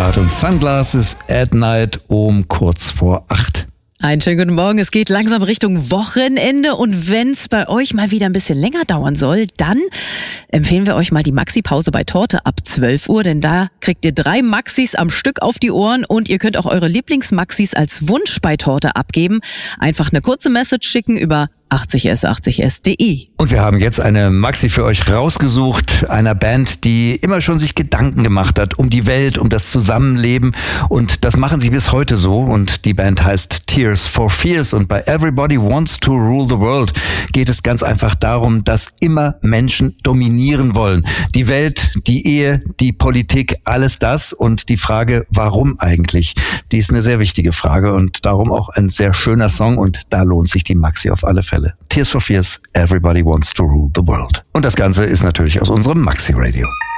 Heart und Sunglasses at Night um kurz vor 8. Einen schönen guten Morgen. Es geht langsam Richtung Wochenende und wenn es bei euch mal wieder ein bisschen länger dauern soll, dann empfehlen wir euch mal die Maxi-Pause bei Torte ab 12 Uhr, denn da kriegt ihr 3 Maxis am Stück auf die Ohren und ihr könnt auch eure Lieblingsmaxis als Wunsch bei Torte abgeben. Einfach eine kurze Message schicken über 80s80s.de. Und wir haben jetzt eine Maxi für euch rausgesucht, einer Band, die immer schon sich Gedanken gemacht hat um die Welt, um das Zusammenleben, und das machen sie bis heute so, und die Band heißt Tears for Fears, und bei Everybody Wants to Rule the World geht es ganz einfach darum, dass immer Menschen dominieren wollen. Die Welt, die Ehe, die Politik, alles das, und die Frage, warum eigentlich, die ist eine sehr wichtige Frage und darum auch ein sehr schöner Song, und da lohnt sich die Maxi auf alle Fälle. Tears for Fears, Everybody Wants to Rule the World. Und das Ganze ist natürlich aus unserem Maxi Radio.